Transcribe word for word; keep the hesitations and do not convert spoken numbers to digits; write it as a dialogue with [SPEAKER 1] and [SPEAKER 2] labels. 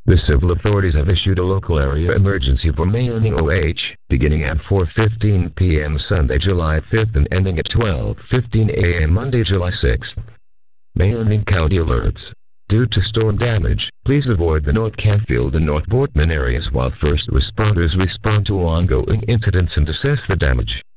[SPEAKER 1] The civil authorities have issued a local area emergency for Mayoning O H, beginning at four fifteen p m Sunday, July fifth and ending at twelve fifteen a m Monday, July sixth. Mayoning County alerts. Due to storm damage, please avoid the North Canfield and North Boardman areas while first responders respond to ongoing incidents and assess the damage.